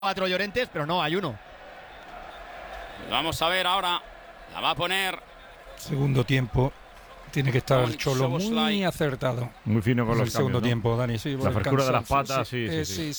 4 Llorentes, pero no, hay uno. Vamos a ver ahora. La va a poner. Segundo tiempo. Tiene que estar el Cholo muy acertado. Muy fino con los cambios, segundo ¿no? tiempo, Dani. Sí, la frescura de las patas, sí.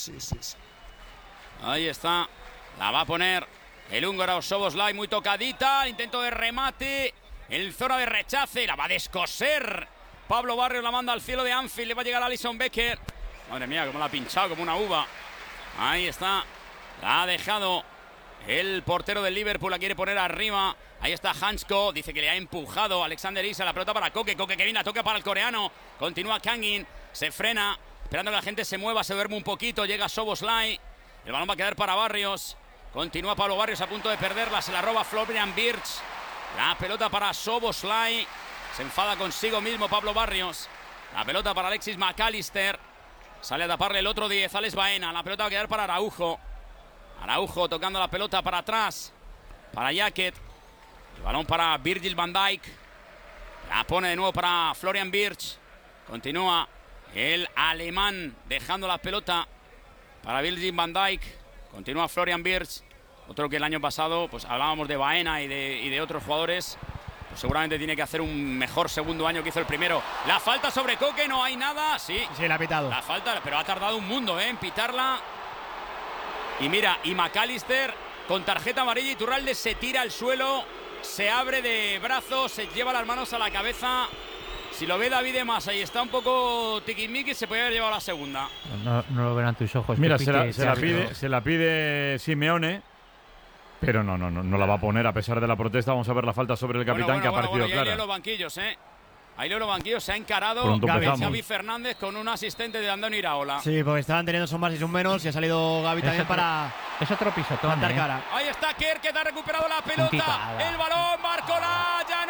Ahí está. La va a poner el húngaro Szoboszlai, muy tocadita. Intento de remate. El zona de rechace. La va a descoser. Pablo Barrios la manda al cielo de Anfield. Le va a llegar Alisson Becker. Madre mía, cómo la ha pinchado, como una uva. Ahí está. La ha dejado el portero del Liverpool. La quiere poner arriba. Ahí está Hansko. Dice que le ha empujado Alexander Isak. La pelota para Koke. Koke que viene a toque para el coreano. Continúa Kangin. Se frena. Esperando que la gente se mueva. Se duerme un poquito. Llega Szoboszlai. El balón va a quedar para Barrios. Continúa Pablo Barrios a punto de perderla. Se la roba Florian Wirtz. La pelota para Szoboszlai. Se enfada consigo mismo Pablo Barrios. La pelota para Alexis McAllister. Sale a taparle el otro 10, Alex Baena. La pelota va a quedar para Araujo. Araujo tocando la pelota para atrás. Para Jacket. El balón para Virgil van Dijk. La pone de nuevo para Florian Wirtz. Continúa el alemán dejando la pelota para Virgil van Dijk. Continúa Florian Wirtz. Otro que el año pasado pues hablábamos de Baena y de otros jugadores. Pues seguramente tiene que hacer un mejor segundo año que hizo el primero. La falta sobre Koke, no hay nada. Sí, la ha pitado. La falta, pero ha tardado un mundo en pitarla. Y mira, y McAllister con tarjeta amarilla. Iturralde se tira al suelo, se abre de brazos, se lleva las manos a la cabeza. Si lo ve David de Masa y está un poco tiquismiquis, se puede haber llevado la segunda. No lo verán tus ojos. Mira, se la pide Simeone. Pero no la va a poner a pesar de la protesta. Vamos a ver la falta sobre el capitán que ha parecido clara. Ahí leo los banquillos, Ahí leo los banquillos. Se ha encarado Xavi Fernández con un asistente de Andoni Iraola. Sí, porque estaban teniendo son más y son menos. Y ha salido Gavi también para... Es otro pisotón, plantar cara. Ahí está Kerr, que ha recuperado la pelota. El balón, Barcola, Jan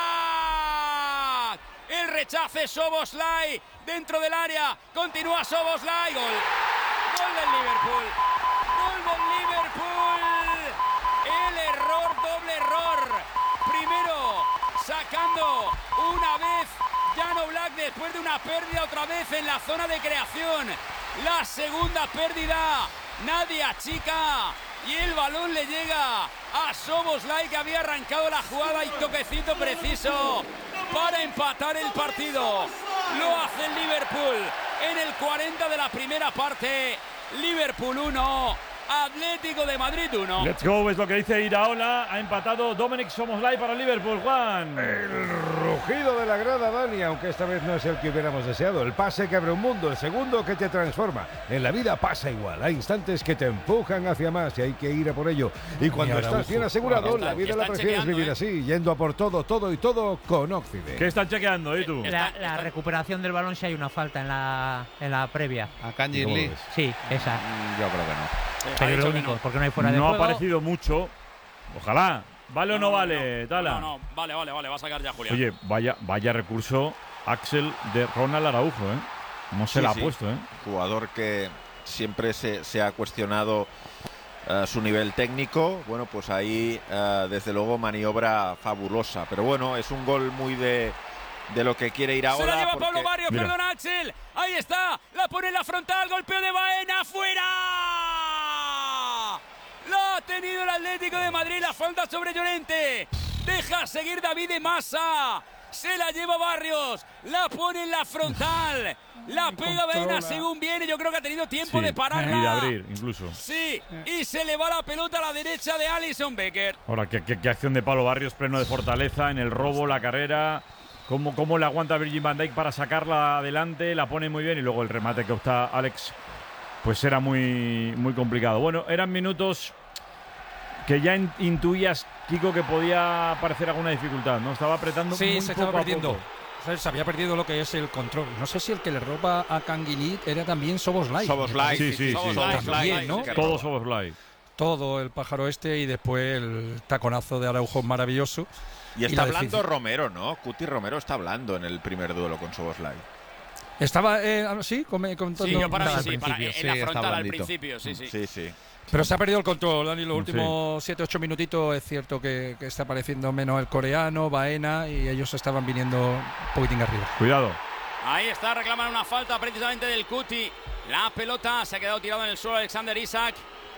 Oblak. El rechace, Szoboszlai dentro del área. Continúa Szoboszlai. Gol. Gol del Liverpool. Gol del Liverpool. El error, doble error. Primero, sacando una vez Jan Oblak después de una pérdida otra vez en la zona de creación. La segunda pérdida, nadie achica. Y el balón le llega a Szoboszlai, que había arrancado la jugada y toquecito preciso para empatar el partido. Lo hace el Liverpool en el 40 de la primera parte. Liverpool 1. Atlético de Madrid 1. Let's go, es lo que dice Iraola. Ha empatado Dominic Szoboszlai para Liverpool, Juan. El rugido de la grada, Dani, aunque esta vez no es el que hubiéramos deseado. El pase que abre un mundo, el segundo que te transforma. En la vida pasa igual. Hay instantes que te empujan hacia más y hay que ir a por ello. Y cuando estás bien asegurado, la vida la prefieres vivir así, yendo a por todo, todo y todo con Occident. ¿Qué están chequeando, tú? La recuperación del balón, si hay una falta en la previa. ¿A Kangin Lee? Sí, esa. Yo creo que no. Pero lo único, porque no hay fuera de juego. No ha aparecido mucho. Ojalá. ¿Vale o no vale, Tala? No, vale, va a sacar ya Julián. Oye, vaya recurso Axel de Ronald Araujo, No se la ha puesto, Jugador que siempre se ha cuestionado su nivel técnico. Bueno, pues ahí desde luego maniobra fabulosa. Pero bueno, es un gol muy de lo que quiere ir ahora. Se la lleva Pablo Barrios, perdona Axel. Ahí está, la pone en la frontal, golpeo de Baena, fuera. La ha tenido el Atlético de Madrid, la falta sobre Llorente. Deja seguir David de Masa. Se la lleva Barrios, la pone en la frontal. La pega Baena según viene. Yo creo que ha tenido tiempo de pararla. Y de abrir, incluso. Sí, y se le va la pelota a la derecha de Alisson Becker. Ahora, qué acción de Pablo Barrios, pleno de fortaleza en el robo, la carrera. Cómo le aguanta Virgil van Dijk para sacarla adelante, la pone muy bien y luego el remate que opta Alex, pues era muy complicado. Bueno, eran minutos que ya intuías, Kiko, que podía parecer alguna dificultad, ¿no? Estaba apretando muy se poco estaba perdiendo. a poco. Se había perdido lo que es el control. No sé si el que le roba a Kangin era también Szoboszlai. Sí. También, ¿no? Todo Szoboszlai. Todo el pájaro y después el taconazo de Araujo maravilloso. Y está hablando Romero, ¿no? Cuti Romero está hablando en el primer duelo con Szoboszlai. Estaba, sí, comentando. Sí, yo para mí sí, en la frontal al principio, sí. Pero se ha perdido el control, Dani. Los últimos 7-8 minutitos es cierto que está apareciendo menos el coreano, Baena, y ellos estaban viniendo un poquitín arriba. Cuidado. Ahí está, reclaman una falta precisamente del Cuti. La pelota se ha quedado tirado en el suelo Alexander Isak.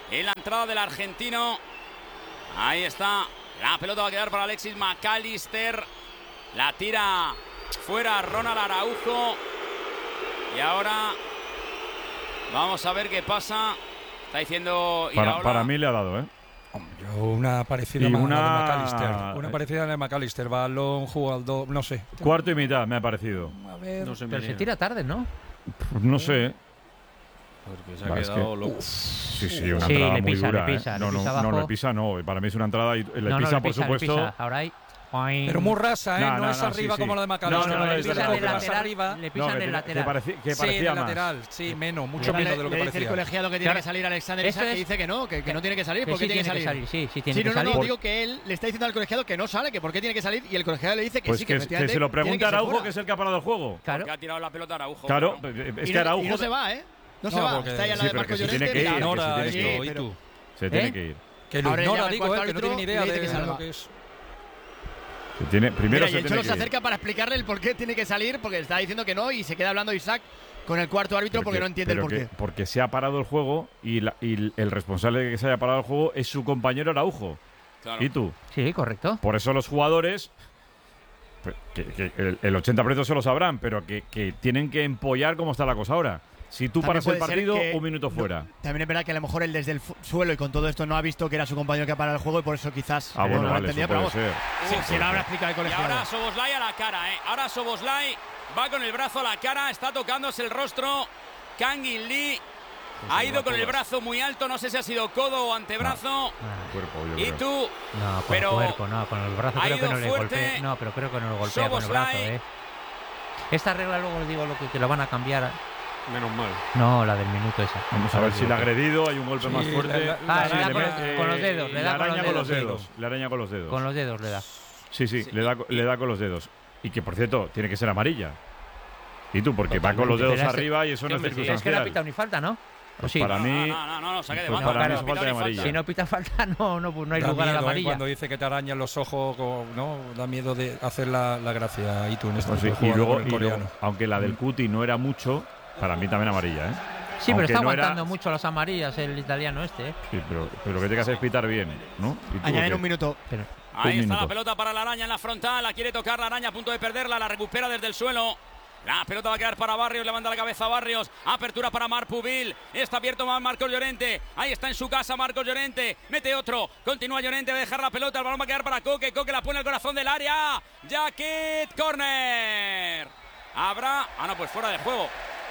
en la entrada del argentino. Ahí está. La pelota va a quedar para Alexis McAllister. La tira fuera Ronald Araujo. Y ahora vamos a ver qué pasa. Está diciendo Iraola. Para mí le ha dado, ¿eh? Una parecida Y a una- la de McAllister. Una parecida a la de McAllister. Balón, jugador, no sé. Cuarto y mitad me ha parecido. A ver. No sé, Pero se tira tarde, ¿no? No sé. Porque se ha Va, es quedado que- loco. Sí, una Sí, entrada le muy pisa, dura. le pisa, ¿eh? le No, pisa no, abajo. le pisa no. Para mí es una entrada y le No, pisa, le por pisa, le supuesto. pisa. Ahora hay... Pero muy rasa, ¿eh? No, No, no, es no, arriba sí, como sí. la de McAllister. No, no, le es de pisan la en boca. lateral arriba. Le pisan en el lateral. Que Sí, parecía en el más. lateral. Sí, menos, mucho Ahora menos de lo que le dice el parecía. colegiado que tiene Claro. que salir Alexander Eso Isak, que es- dice que no tiene que salir. Que ¿Por qué sí tiene que salir? Sí, tiene que no, salir. digo que él le está diciendo al colegiado que no sale, que por qué tiene que salir, y el colegiado le dice que Pues sí, que efectivamente se lo tiene pregunta ser Araujo, fuera. que es el que ha parado el juego. Claro. Que ha tirado la pelota Araujo. Claro, claro. es Y que no- Araujo y no se va, ¿eh? No se No, va. porque- Está ahí al sí, lado de pero Marcos que se tiene Llorente. que ir, mira, que se Ignora tiene sí, que ir. esto, y pero- tú. Se tiene ¿Eh? que ir. Que lo Ahora le ignora, llama el digo, cuarto que no tiene ni árbitro idea y le dice de que salga. lo que es. Primero Mira, y se el tiene Cholo que se ir. acerca para explicarle el por qué tiene que salir, porque está diciendo que no, y se queda hablando Isaac con el cuarto árbitro porque no entiende el por qué. Porque se ha parado el juego y el responsable de que se haya parado el juego es su compañero Araujo. Claro. ¿Y tú? Sí, correcto. Por eso los jugadores, que el 80% se lo sabrán, pero que tienen que empollar cómo está la cosa ahora. Si tú También paras el puede ser partido, que un minuto fuera. También es verdad que a lo mejor él desde el suelo y con todo esto no ha visto que era su compañero que ha parado el juego y por eso quizás Ah, bueno, no lo vale, entendía, eso pero puede vamos, ser. sí, Puede si lo habrá ser. explicado el Y colegiado. ahora Soboslai a la cara, ¿eh? Ahora Soboslai va con el brazo a la cara, está tocándose el rostro. Kang In Lee ha ido con el brazo muy alto, no sé si ha sido codo o antebrazo. Cuerpo, yo Y creo. tú, No, con pero el cuerpo, no, con el brazo ha creo que ido no le fuerte. golpea. No, pero creo que no lo golpea con el brazo, Szoboszlai. Esta regla luego os digo que lo van a cambiar. Menos mal. No, la del minuto esa. Vamos a ver si le ha agredido, hay un golpe más Sí, fuerte. le da con- mete- con los dedos, le da le con araña los con los dedos. dedos. Le araña con los dedos. Con los dedos le da. Sí, le da con los dedos. Y que, por cierto, tiene que ser amarilla. ¿Y tú? Porque va con los dedos Pero es- arriba y eso no es hombre, sí, Es que no ha circunstancial. pitado ni falta, ¿no? Pues sí. para mí, no, saque de pues banda. para mí claro, eso falta de ni amarilla. Si no pita falta, no hay Da lugar a la miedo, amarilla. cuando dice que te arañan los ojos, ¿no? Da miedo de hacer la gracia y tú en este Pues sí, tipo de y jugador luego, con el coreano. aunque la del Cuti no era mucho, para mí también amarilla, ¿eh? Sí, pero Aunque está no era- aguantando mucho las amarillas el italiano este, ¿eh? Sí, pero lo que tiene que hacer es pitar bien, ¿no? ¿Y tú Añaden qué? un minuto. Pero Ahí Un está la minuto. pelota para la araña en la frontal. La quiere tocar la araña, a punto de perderla. La recupera desde el suelo. La pelota va a quedar para Barrios. Levanta la cabeza Barrios. Apertura para Marpubil. Está abierto más Marcos Llorente. Ahí está en su casa Marcos Llorente. Mete otro. Continúa Llorente. Va a dejar la pelota. El balón va a quedar para Coque. Coque la pone al corazón del área. Jacket corner. Habrá. Ah, no, pues fuera de juego.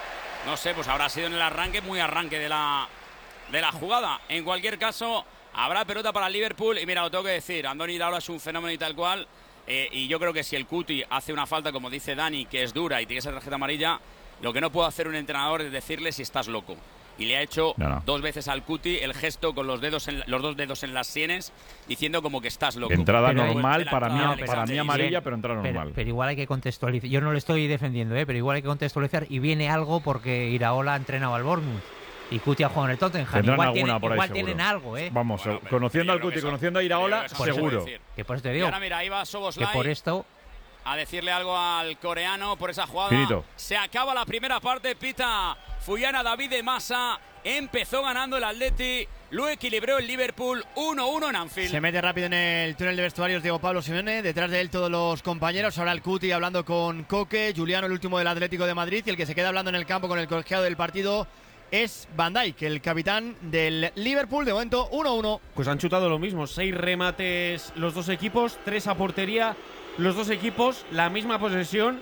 No sé, pues habrá sido en el arranque, muy arranque de la jugada. En cualquier caso, habrá pelota para el Liverpool. Y mira, lo tengo que decir, Andoni Iraola es un fenómeno y tal cual. Y yo creo que si el Cuti hace una falta, como dice Dani, que es dura y tiene esa tarjeta amarilla, lo que no puede hacer un entrenador es decirle si estás loco. Y le ha hecho No. 2 veces al Cuti el gesto con los 2 dedos en las sienes, diciendo como que estás loco. Entrada Pero normal, la para mí, entrada de para mí Alexander amarilla, Isak. pero entrada normal. pero igual hay que contextualizar. Yo no le estoy defendiendo, pero igual hay que contextualizar. Y viene algo porque Iraola ha entrenado al Bournemouth y Cuti ha jugado en el Tottenham. Tendrán Igual, alguna por ahí, igual seguro. tienen algo, Vamos, Bueno, pero conociendo yo al creo Cuti, que eso- conociendo a Iraola, yo creo que eso se puede seguro. decir. Que por eso te Y digo ahora mira, ahí va que Szoboszlai por esto a decirle algo al coreano por esa jugada. Finito. Se acaba la primera parte, pita Fuyana David de Massa. Empezó ganando el Atleti, lo equilibró el Liverpool 1-1 en Anfield. Se mete rápido en el túnel de vestuarios Diego Pablo Simeone, detrás de él todos los compañeros, ahora el Cuti hablando con Coque, Juliano el último del Atlético de Madrid y el que se queda hablando en el campo con el colegiado del partido es Van Dijk, el capitán del Liverpool, de momento 1-1. Pues han chutado lo mismo, 6 remates los dos equipos, 3 a portería los dos equipos, la misma posesión,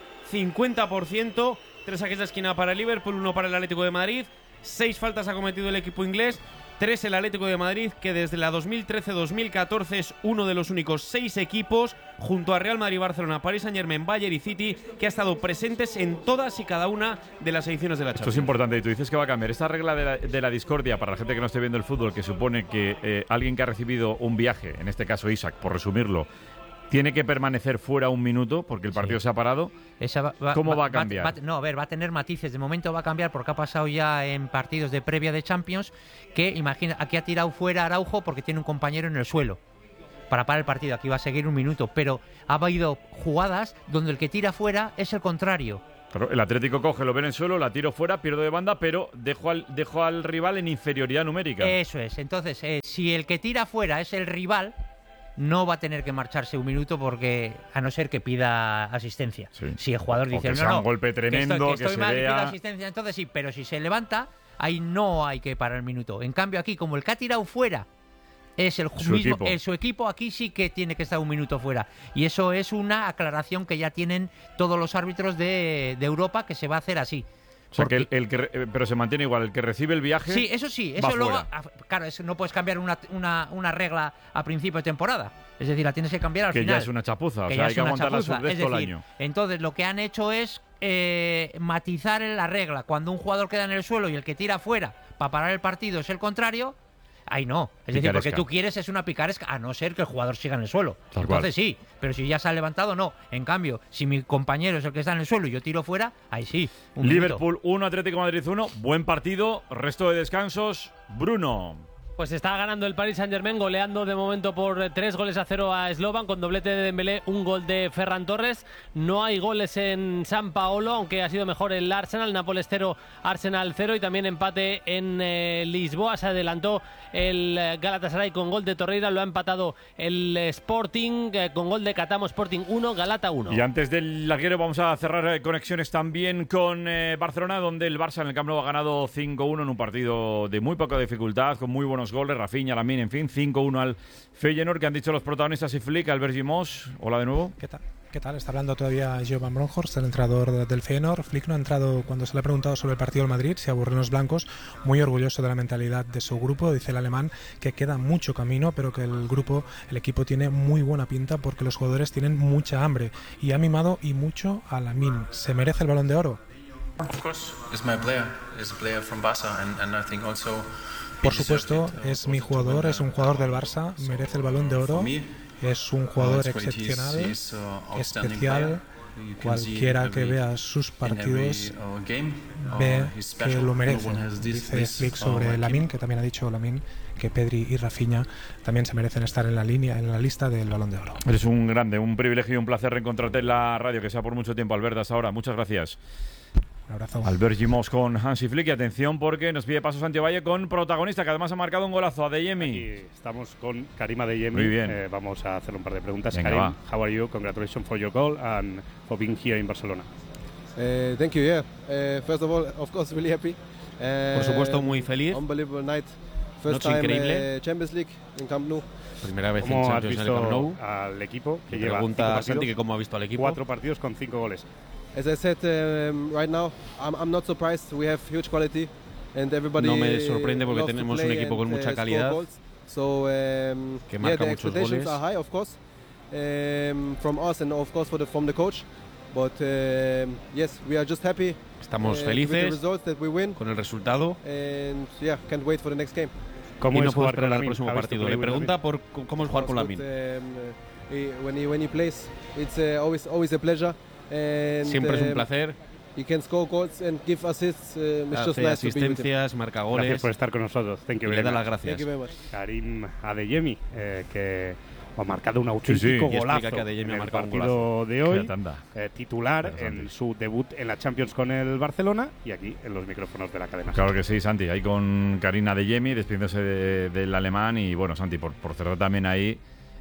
50%, 3 saques de esquina para el Liverpool, 1 para el Atlético de Madrid, 6 faltas ha cometido el equipo inglés, 3 el Atlético de Madrid, que desde la 2013-2014 es uno de los únicos 6 equipos, junto a Real Madrid, Barcelona, Paris Saint-Germain, Bayern y City, que ha estado presentes en todas y cada una de las ediciones de la Esto es Champions. importante y tú dices que va a cambiar. Esta regla de la discordia para la gente que no esté viendo el fútbol, que supone que alguien que ha recibido un viaje, en este caso Isak, por resumirlo, tiene que permanecer fuera un minuto porque el partido se ha parado. esa ¿Cómo va a cambiar? No, a ver, va a tener matices. De momento va a cambiar porque ha pasado ya en partidos de previa de Champions que, imagina, aquí ha tirado fuera Araujo porque tiene un compañero en el suelo para parar el partido. Aquí va a seguir un minuto, pero ha habido jugadas donde el que tira fuera es el contrario. Pero el Atlético coge, lo ve en el suelo, la tiro fuera, pierdo de banda, pero dejo al rival en inferioridad numérica. Eso es. Entonces, si el que tira fuera es el rival, no va a tener que marcharse un minuto porque a no ser que pida asistencia. Sí. Si el jugador dice que sea un golpe tremendo, que estoy se mal, vea. pido asistencia, entonces sí, pero si se levanta, ahí no hay que parar el minuto. En cambio aquí, como el que ha tirado fuera es su equipo, aquí sí que tiene que estar un minuto fuera. Y eso es una aclaración que ya tienen todos los árbitros de Europa, que se va a hacer así. O sea, pero se mantiene igual, el que recibe el viaje. Sí, eso sí, eso luego. Claro, no puedes cambiar una regla a principio de temporada. Es decir, la tienes que cambiar al final. Que ya es una chapuza, o sea, hay que aguantar la surdez todo el año. Entonces, lo que han hecho es matizar en la regla. Cuando un jugador queda en el suelo y el que tira fuera para parar el partido es el contrario. Ahí no. Es decir, porque tú quieres es una picaresca, a no ser que el jugador siga en el suelo. Entonces sí, pero si ya se ha levantado, no. En cambio, si mi compañero es el que está en el suelo y yo tiro fuera, ahí sí. Liverpool 1, Atlético de Madrid 1. Buen partido, resto de descansos. Bruno. Pues está ganando el Paris Saint-Germain, goleando de momento por 3-0 a Slovan, con doblete de Dembélé, un gol de Ferran Torres. No hay goles en San Paolo, aunque ha sido mejor el Arsenal, Nápoles 0, Arsenal 0, y también empate en Lisboa. Se adelantó el Galatasaray con gol de Torreira, lo ha empatado el Sporting con gol de Catamo. Sporting 1, Galata 1. Y antes del larguero vamos a cerrar conexiones también con Barcelona, donde el Barça en el Camp Nou ha ganado 5-1 en un partido de muy poca dificultad, con muy buenos goles, Rafinha, Lamine, en fin, 5-1 al Feyenoord. Que han dicho los protagonistas y Flick, Albert Gimos. Hola de nuevo. ¿Qué tal? Está hablando todavía Joe Van Bronckhorst, el entrenador del Feyenoord. Flick no ha entrado cuando se le ha preguntado sobre el partido del Madrid, se aburren los blancos, muy orgulloso de la mentalidad de su grupo. Dice el alemán que queda mucho camino, pero que el equipo tiene muy buena pinta porque los jugadores tienen mucha hambre, y ha mimado y mucho a Lamine. ¿Se merece el Balón de Oro? Por supuesto, es mi jugador, es un jugador del Barça, merece el Balón de Oro, es un jugador excepcional, especial. Cualquiera que vea sus partidos ve que lo merece. Dice Flick sobre Lamine, que también ha dicho Lamine que Pedri y Rafinha también se merecen estar en la lista del Balón de Oro. Eres un grande, un privilegio y un placer reencontrarte en la radio, que sea por mucho tiempo, Albert. Hasta ahora, muchas gracias. Un abrazo. Albert Gimos con Hansi Flick. Y atención, porque nos pide paso Santiago Valle con protagonista, que además ha marcado un golazo, Adeyemi. Aquí estamos con Karim Adeyemi. Muy bien. Vamos a hacerle un par de preguntas. Venga, Karim, va. how are you? Congratulations for your goal and for being here in Barcelona. Thank you. Yeah. First of all, of course, really happy. Por supuesto, muy feliz. Unbelievable night. First Noche time increíble. Champions League in Camp Nou. Primera vez en ¿Cómo has Champions en el Camp Nou? visto al equipo que lleva Pregunta a Santi que cómo ha visto al equipo. 4 partidos con 5 goles. As I said, right now, I'm not surprised. We have huge quality, and everybody. No me sorprende porque loves to tenemos un play equipo con and, mucha score calidad, goals. So, que marca the muchos expectations goles. are high, of course, from us and of course from the coach. But yes, we are just happy. Estamos with the felices results that we win, con el resultado and yeah, can't wait for the next game. ¿Cómo y no es puedo jugar con esperar al Lamine? próximo ¿Has visto partido. play Le with pregunta por cómo es jugar con Lamine. When he plays, it's always a pleasure. And, Siempre es un placer. He can score goals and give assists. It's just Hace nice to be with him. asistencias, marca Gracias goles. por estar con nosotros. Thank you Y le very da much. las gracias. Thank you very much. Karim Adeyemi, que ha marcado un auténtico Y explica golazo que Adeyemi en ha el marcado un partido de hoy. Qué tanda. Titular en su debut en la Champions con el Barcelona y aquí en los micrófonos de la cadena. Claro que sí, Santi. Ahí con Karim Adeyemi despidiéndose del alemán. Y bueno, Santi, por cerrar también ahí,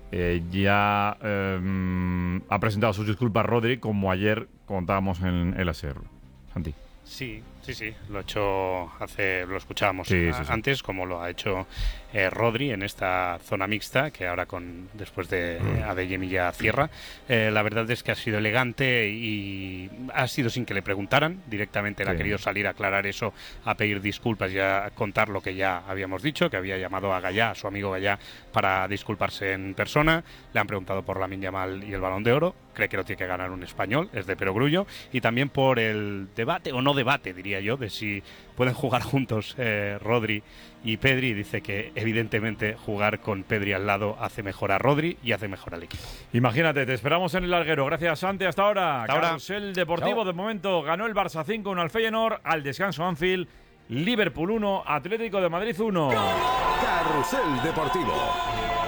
ya ha presentado sus disculpas Rodri, como ayer contábamos en el ASER. Santi. Sí, lo escuchábamos Sí. antes, como lo ha hecho Rodri en esta zona mixta, que ahora después de Adeyemi ya cierra. La verdad es que ha sido elegante y ha sido sin que le preguntaran. Directamente él ha querido salir a aclarar eso, a pedir disculpas y a contar lo que ya habíamos dicho, que había llamado a Gallá, a su amigo Gallá, para disculparse en persona. Le han preguntado por Lamine Yamal y el Balón de Oro. Cree que lo tiene que ganar un español, es de perogrullo. Y también por el debate, o no debate, diría yo, de si pueden jugar juntos Rodri y Pedri. Dice que evidentemente jugar con Pedri al lado hace mejor a Rodri y hace mejor al equipo. Imagínate, te esperamos en el larguero. Gracias, Santi. Hasta ahora. Hasta ahora. Carrusel Deportivo. Chao. De momento ganó el Barça 5-1 al Feyenoord. Al descanso Anfield. Liverpool 1, Atlético de Madrid 1. Carrusel Deportivo.